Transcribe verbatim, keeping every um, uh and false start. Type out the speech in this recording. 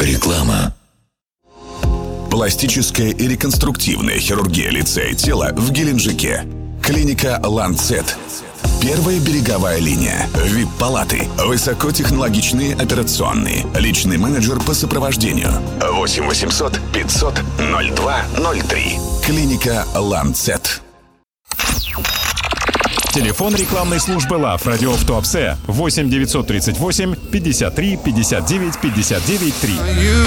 Реклама. Пластическая и реконструктивная хирургия лица и тела в Геленджике. Клиника «Ланцет». Первая береговая линия. ви ай пи-палаты. Высокотехнологичные операционные. Личный менеджер по сопровождению. восемь восемьсот пятьсот ноль два ноль три. Клиника «Ланцет». Телефон рекламной службы ЛАВ Радиоф Туапсе восемь девятьсот тридцать восемь пятьдесят три пятьдесят девять пятьдесят девять три.